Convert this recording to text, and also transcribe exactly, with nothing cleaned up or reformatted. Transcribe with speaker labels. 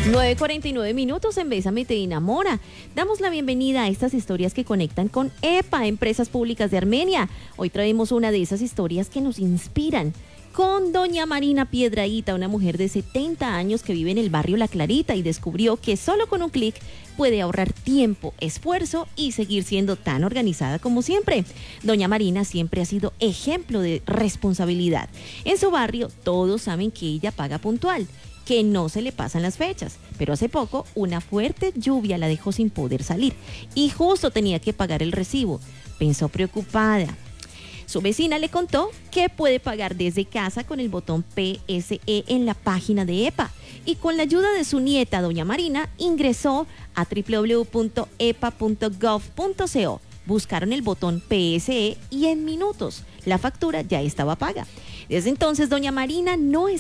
Speaker 1: nueve cuarenta y nueve minutos en Bésame te enamora. Damos la bienvenida a estas historias que conectan con EPA, Empresas Públicas de Armenia. Hoy traemos una de esas historias que nos inspiran con doña Marina Piedrahita, una mujer de setenta años que vive en el barrio La Clarita y descubrió que solo con un clic puede ahorrar tiempo, esfuerzo y seguir siendo tan organizada como siempre. Doña Marina siempre ha sido ejemplo de responsabilidad. En su barrio todos saben que ella paga puntual, que no se le pasan las fechas, pero hace poco una fuerte lluvia la dejó sin poder salir y justo tenía que pagar el recibo. Pensó preocupada. Su vecina le contó que puede pagar desde casa con el botón P S E en la página de EPA y con la ayuda de su nieta, doña Marina, ingresó a doble u doble u doble u punto e p a punto gov punto co. Buscaron el botón P S E y en minutos la factura ya estaba paga. Desde entonces, doña Marina no